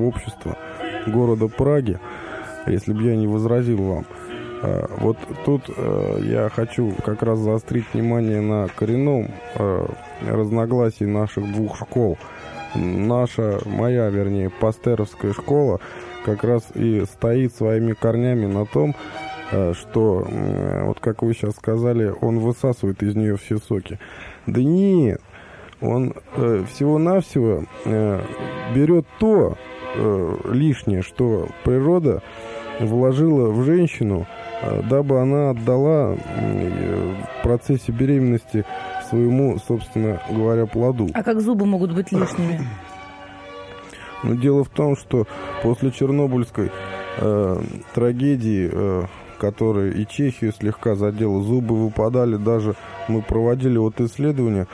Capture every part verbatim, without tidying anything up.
общества города Праги, если бы я не возразил вам. Вот тут я хочу как раз заострить внимание на коренном разногласии наших двух школ. Наша, моя, вернее, пастеровская школа как раз и стоит своими корнями на том, что, вот как вы сейчас сказали, он высасывает из нее все соки. Да нет, он всего-навсего берет то лишнее, что природа вложила в женщину, дабы она отдала в процессе беременности своему, собственно говоря, плоду. А как зубы могут быть лишними? Но дело в том, что после Чернобыльской э, трагедии, э, которая и Чехию слегка задела, зубы выпадали даже, мы проводили вот исследования,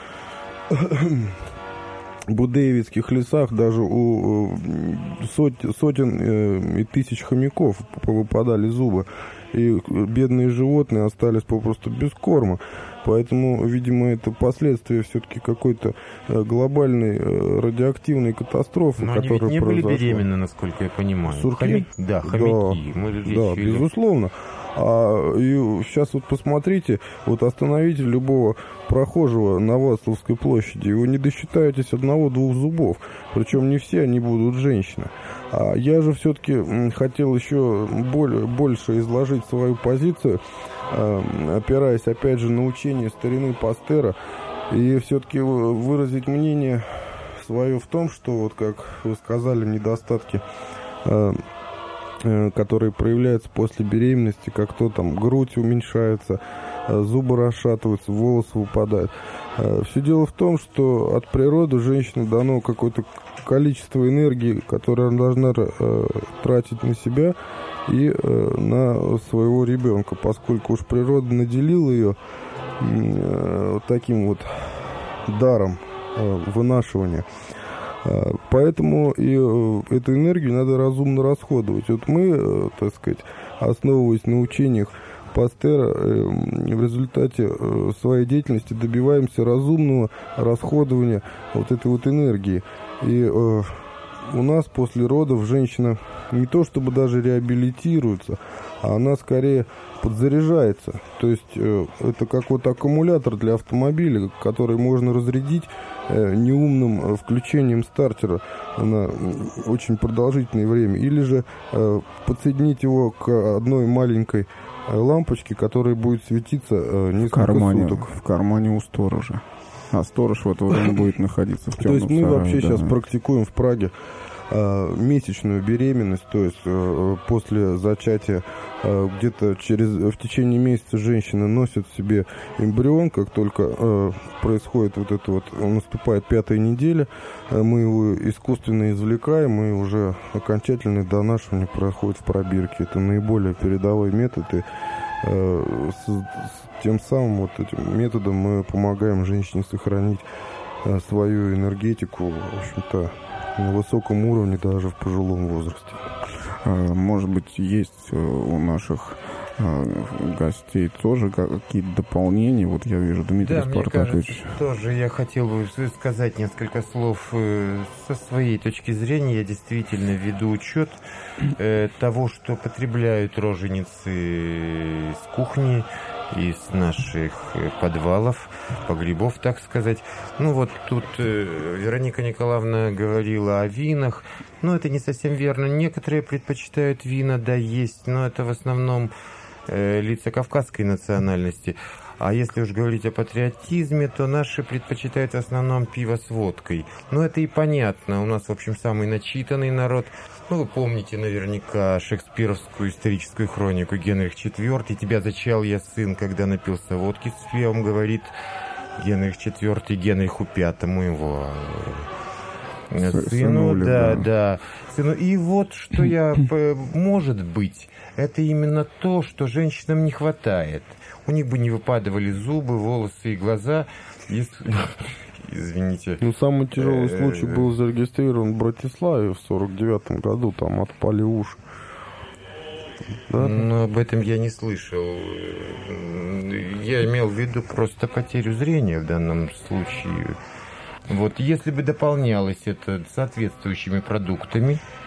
в Будеевицких лесах даже у сот, сотен э, и тысяч хомяков повыпадали зубы. И бедные животные остались попросту без корма. Поэтому, видимо, это последствия все-таки какой-то глобальной радиоактивной катастрофы, но которая они ведь не произошла. были беременны, насколько я понимаю. Сурки? Хомяки? Да, хомяки. Да, Мы да, безусловно. А и сейчас вот посмотрите, вот остановите любого прохожего на Вацлавской площади, вы не досчитаетесь одного-двух зубов, причем не все они будут женщины. А я же все-таки хотел еще более, больше изложить свою позицию, опираясь опять же на учение старины Пастера, и все-таки выразить мнение свое в том, что, вот как вы сказали, недостатки, которые проявляются после беременности, как то там грудь уменьшается, зубы расшатываются, волосы выпадают. Все дело в том, что от природы женщине дано какое-то количество энергии, которое она должна тратить на себя и на своего ребенка, поскольку уж природа наделила ее таким вот даром вынашивания. Поэтому и эту энергию надо разумно расходовать. Вот мы, так сказать, основываясь на учениях Пастера, в результате своей деятельности добиваемся разумного расходования вот этой вот энергии. И у нас после родов женщина не то чтобы даже реабилитируется, а она скорее подзаряжается. То есть это как вот аккумулятор для автомобиля, который можно разрядить неумным включением стартера на очень продолжительное время, или же подсоединить его к одной маленькой лампочке, которая будет светиться несколько в кармане, суток. В кармане у сторожа. А сторож в это время будет находиться в темном сарае. То есть мы сарае, вообще да. сейчас практикуем в Праге месячную беременность, то есть после зачатия где-то через в течение месяца женщина носит в себе эмбрион. Как только происходит вот это вот, наступает пятая неделя, мы его искусственно извлекаем, и уже окончательное донашивание происходит в пробирке. Это наиболее передовой метод, и с, с тем самым вот этим методом мы помогаем женщине сохранить свою энергетику, в общем-то, на высоком уровне даже в пожилом возрасте. Может быть, есть у наших гостей тоже какие-то дополнения? Вот я вижу, Дмитрий да, Спартакович. Мне кажется, тоже я хотел бы сказать несколько слов со своей точки зрения. Я действительно веду учет того, что потребляют роженицы с кухни, из наших подвалов, погребов, так сказать. Ну вот тут э, Вероника Николаевна говорила о винах. Ну, это не совсем верно. Некоторые предпочитают вина, да, есть, но это в основном э, лица кавказской национальности. А если уж говорить о патриотизме, то наши предпочитают в основном пиво с водкой. Ну, это и понятно. У нас, в общем, самый начитанный народ. Ну, вы помните наверняка шекспировскую историческую хронику «Генрих четвёртый. Тебя зачал я, сын, когда напился водки с пивом», говорит Генрих четвёртый Генриху пятому его сыну. Сынули, да, да. да. Сыну. И вот что я... Может быть, это именно то, что женщинам не хватает. У них бы не выпадывали зубы, волосы и глаза, если... Извините. Ну, самый тяжелый случай был зарегистрирован в Братиславе в сорок девятом году, там отпали уши. Да? Но об этом я не слышал. Я имел в виду просто потерю зрения в данном случае. Вот если бы дополнялось это соответствующими продуктами,